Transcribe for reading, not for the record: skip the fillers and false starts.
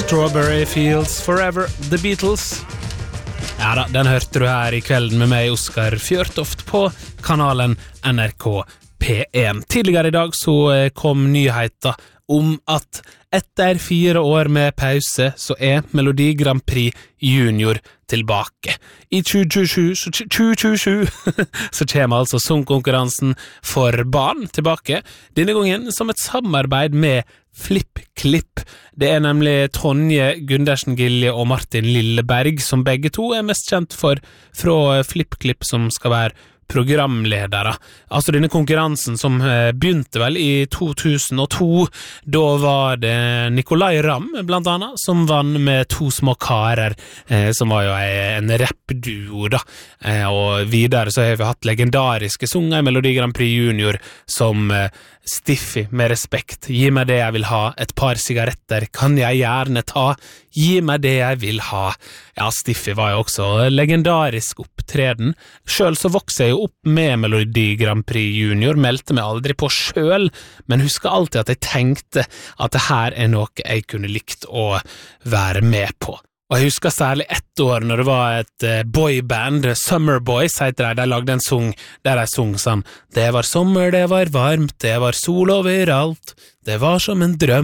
Strawberry Fields Forever, The Beatles. Ja da, den hørte du her I kvelden med meg, Oskar Fjørtoft, på kanalen NRK P1. Tidligere I dag så kom nyheter om at etter 4 år med pause så Melodi Grand Prix Junior tilbake. I 2027 så kommer altså sangkonkurransen for barn tilbake, denne gangen som et samarbeid med FlippKlipp. Det nemlig Tonje Gundersen Gilje og Martin Lilleberg som begge to mest kjent for fra FlippKlipp som skal være programledere. Altså denne konkurransen som begynte vel I 2002, da var det Nicolai Ramm blant annet som vann med To små karer, som var jo en rappduo da. Og videre så har vi hatt legendariske sanger I Melodi Grand Prix Junior som Stiffy med respekt, gi meg det jeg vil ha, et par sigaretter kan jeg gjerne ta, gi meg det jeg vil ha. Ja, Stiffy var jo også legendarisk opptreden. Selv så vokste jeg jo opp med Melodi Grand Prix Junior, meldte meg aldri på selv, men husker alltid at jeg tenkte at det her noe jeg kunne likt å være med på. Og jeg husker særlig ett år når det var et boyband, Summer Boys heter det, de lagde en sang der de sang sånn: Det var sommer, det var varmt, det var sol overalt, det var som en drøm.